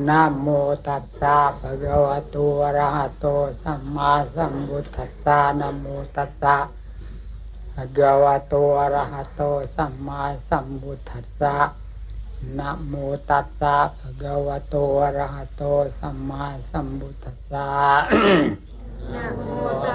นะโมตัสสะภะคะวะโตอะระหะโตสัมมาสัมพุทธัสสะนะโมตัสสะภะคะวะโตอะระหะโตสัมมาสัมพุทธัสสะนะโมตัสสะภะคะวะโตอะระหะโตสัมมาสัมพุทธัสสะนะโมตั